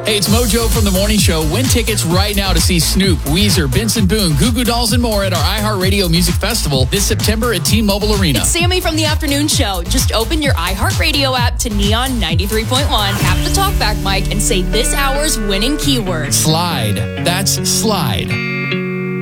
Hey, it's Mojo from The Morning Show. Win tickets right now to see Snoop, Weezer, Benson Boone, Goo Goo Dolls, and more at our iHeartRadio Music Festival this September at T-Mobile Arena. It's Sammy from The Afternoon Show. Just open your iHeartRadio app to Neon 93.1, tap the talkback mic, and say this hour's winning keyword. Slide. That's slide.